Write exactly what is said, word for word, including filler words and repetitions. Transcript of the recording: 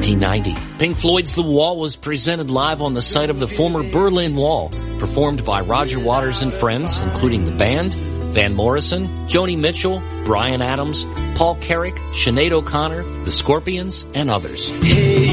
nineteen ninety. Pink Floyd's The Wall was presented live on the site of the former Berlin Wall, performed by Roger Waters and friends, including the band, Van Morrison, Joni Mitchell, Bryan Adams, Paul Carrick, Sinead O'Connor, The Scorpions, and others. Hey.